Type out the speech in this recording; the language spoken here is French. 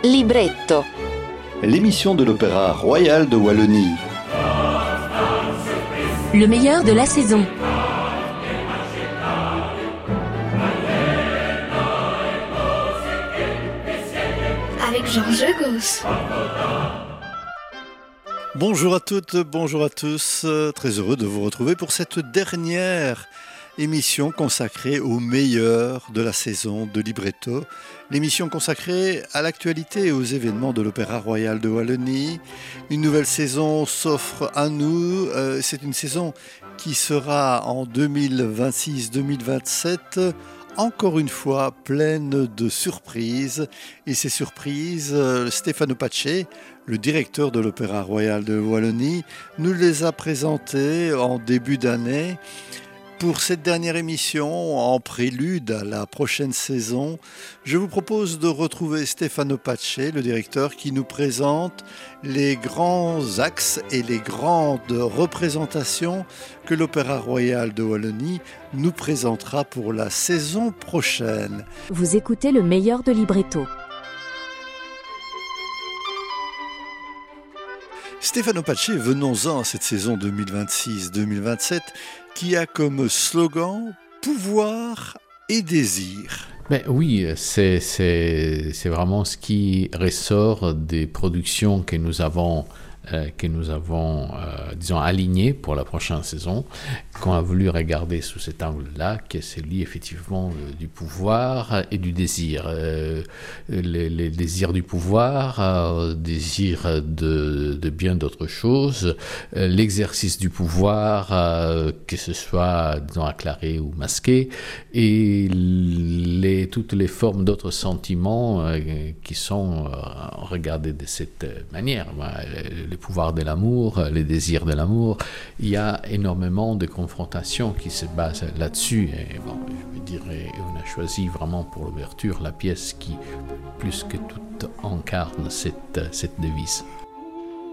Libretto. L'émission de l'Opéra Royal de Wallonie. Le meilleur de la saison. Avec Georges Gauss. Bonjour à toutes, bonjour à tous. Très heureux de vous retrouver pour cette dernière émission consacrée au meilleur de la saison de Libretto. L'émission consacrée à l'actualité et aux événements de l'Opéra Royal de Wallonie. Une nouvelle saison s'offre à nous. C'est une saison qui sera en 2026-2027 encore une fois pleine de surprises. Et ces surprises, Stefano Pace, le directeur de l'Opéra Royal de Wallonie, nous les a présentées en début d'année. Pour cette dernière émission, en prélude à la prochaine saison, je vous propose de retrouver Stefano Pace, le directeur, qui nous présente les grands axes et les grandes représentations que l'Opéra Royal de Wallonie nous présentera pour la saison prochaine. Vous écoutez le meilleur de Libretto. Stefano Pace, venons-en à cette saison 2026-2027 qui a comme slogan « Pouvoir et désir ». Ben oui, c'est vraiment ce qui ressort des productions que nous avons disons, alignées pour la prochaine saison, qu'on a voulu regarder sous cet angle-là, que c'est celui effectivement du pouvoir et du désir. Les désirs du pouvoir, désir de bien d'autres choses, l'exercice du pouvoir, que ce soit, disons, acclaré ou masqué, et toutes les formes d'autres sentiments qui sont regardés de cette manière. Le pouvoir de l'amour, les désirs de l'amour, il y a énormément de confrontations qui se basent là-dessus. Et bon, je veux dire, on a choisi vraiment pour l'ouverture la pièce qui, plus que tout, incarne cette devise.